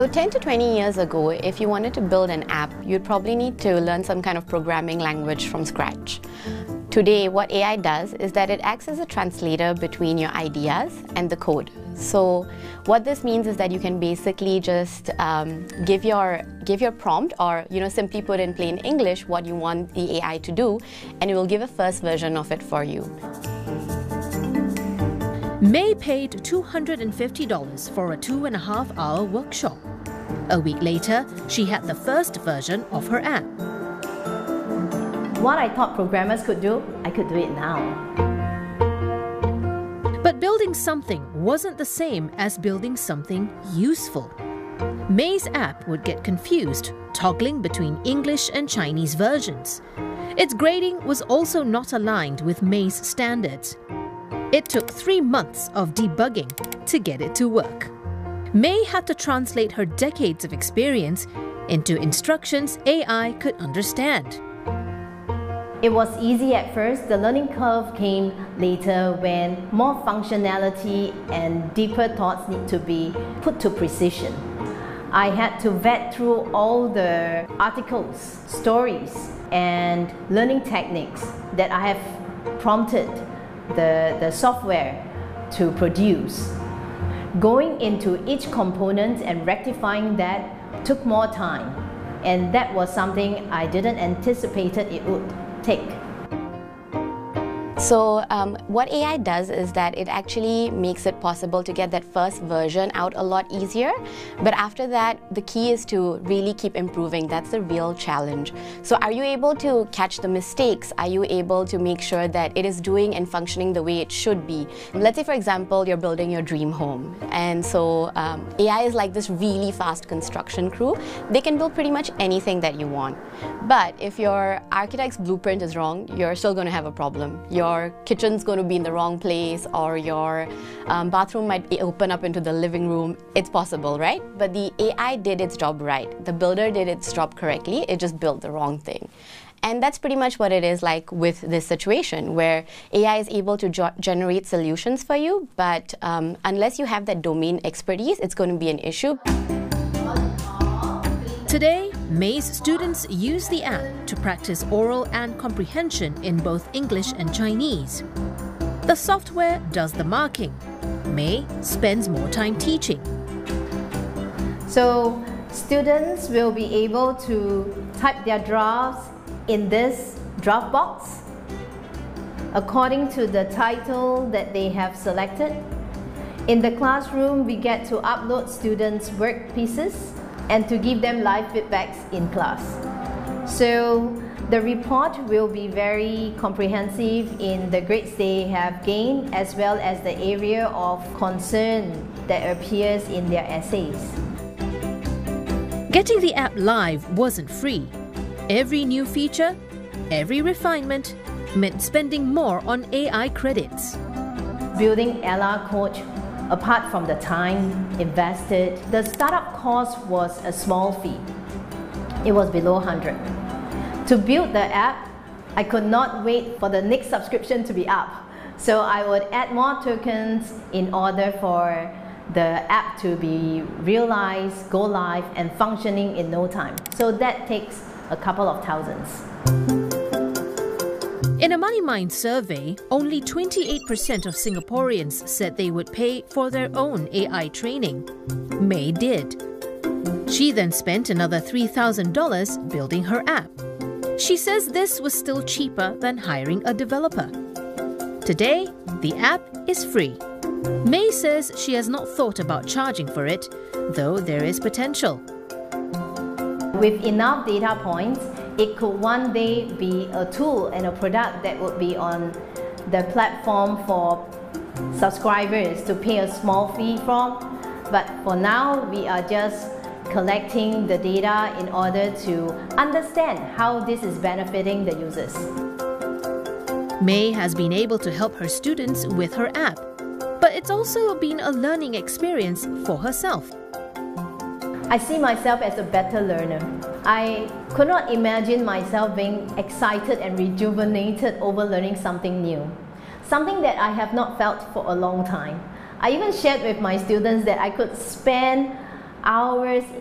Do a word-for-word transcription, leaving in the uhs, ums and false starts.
So ten to twenty years ago, if you wanted to build an app, you'd probably need to learn some kind of programming language from scratch. Today, what A I does is that it acts as a translator between your ideas and the code. So what this means is that you can basically just um, give your give your prompt, or you know, simply put in plain English what you want the A I to do, and it will give a first version of it for you. May paid two hundred fifty dollars for a two and a half hour workshop. A week later, she had the first version of her app. What I thought programmers could do, I could do it now. But building something wasn't the same as building something useful. May's app would get confused, toggling between English and Chinese versions. Its grading was also not aligned with May's standards. It took three months of debugging to get it to work. May had to translate her decades of experience into instructions A I could understand. It was easy at first. The learning curve came later when more functionality and deeper thoughts need to be put to precision. I had to vet through all the articles, stories, and learning techniques that I have prompted the, the software to produce. Going into each component and rectifying that took more time, and that was something I didn't anticipate it would take. So um, what A I does is that it actually makes it possible to get that first version out a lot easier. But after that, the key is to really keep improving. That's the real challenge. So are you able to catch the mistakes? Are you able to make sure that it is doing and functioning the way it should be? Let's say, for example, you're building your dream home. And so um, A I is like this really fast construction crew. They can build pretty much anything that you want. But if your architect's blueprint is wrong, you're still going to have a problem. Your Your kitchen's going to be in the wrong place, or your um, bathroom might be open up into the living room. It's possible, right? But the A I did its job right. The builder did its job correctly. It just built the wrong thing. And that's pretty much what it is like with this situation, where A I is able to generate solutions for you, but um, unless you have that domain expertise, it's going to be an issue. Today, May's students use the app to practice oral and comprehension in both English and Chinese. The software does the marking. May spends more time teaching. So students will be able to type their drafts in this draft box according to the title that they have selected. In the classroom, we get to upload students' work pieces and to give them live feedbacks in class. So the report will be very comprehensive in the grades they have gained, as well as the area of concern that appears in their essays. Getting the app live wasn't free. Every new feature, every refinement meant spending more on A I credits. Building Ella Coach, apart from the time invested, the startup cost was a small fee. It was below one hundred. To build the app, I could not wait for the next subscription to be up. So I would add more tokens in order for the app to be realized, go live, and functioning in no time. So that takes a couple of thousands. In a MoneyMind survey, only twenty-eight percent of Singaporeans said they would pay for their own A I training. May did. She then spent another three thousand dollars building her app. She says this was still cheaper than hiring a developer. Today, the app is free. May says she has not thought about charging for it, though there is potential. With enough data points, it could one day be a tool and a product that would be on the platform for subscribers to pay a small fee from. But for now, we are just collecting the data in order to understand how this is benefiting the users. May has been able to help her students with her app, but it's also been a learning experience for herself. I see myself as a better learner. I could not imagine myself being excited and rejuvenated over learning something new, something that I have not felt for a long time. I even shared with my students that I could spend hours